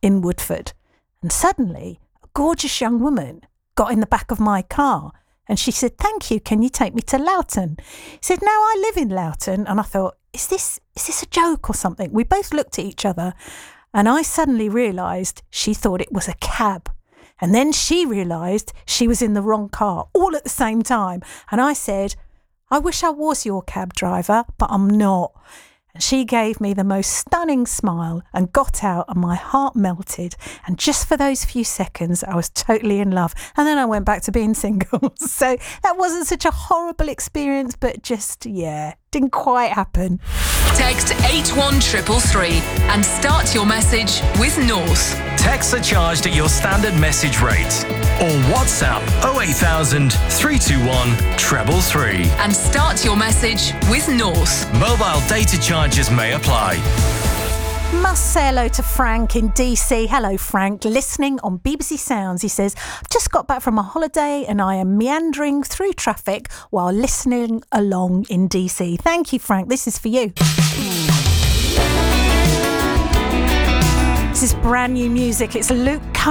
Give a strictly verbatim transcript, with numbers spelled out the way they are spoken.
in Woodford. And suddenly, a gorgeous young woman got in the back of my car and she said, "Thank you, can you take me to Loughton?" He said, "No, I live in Loughton." And I thought, is this is this a joke or something? We both looked at each other and I suddenly realised she thought it was a cab. And then she realised she was in the wrong car, all at the same time. And I said, "I wish I was your cab driver, but I'm not." And she gave me the most stunning smile and got out, and my heart melted. And just for those few seconds, I was totally in love. And then I went back to being single. So that wasn't such a horrible experience, but just, yeah, didn't quite happen. Text eight one three three and start your message with North. Texts are charged at your standard message rate. Or WhatsApp oh eight thousand, three two one, three three three. And start your message with North. Mobile data charges may apply. Must say hello to Frank in D C. Hello, Frank, listening on B B C Sounds. He says, "I've just got back from a holiday and I am meandering through traffic while listening along in D C." Thank you, Frank. This is for you. This is brand new music. It's Luke Combs.